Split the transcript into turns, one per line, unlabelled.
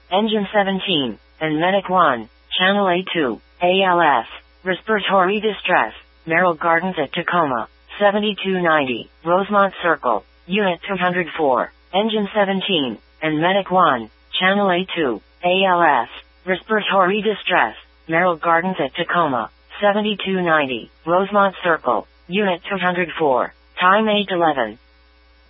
Engine 17, and Medic 1, Channel A2, ALS, Respiratory Distress, Merrill Gardens at Tacoma, 7290, Rosemont Circle, Unit 204, Engine 17, and Medic 1, Channel A2, ALS, Respiratory Distress, Merrill Gardens at Tacoma, 7290, Rosemont Circle, Unit 204, Time 811.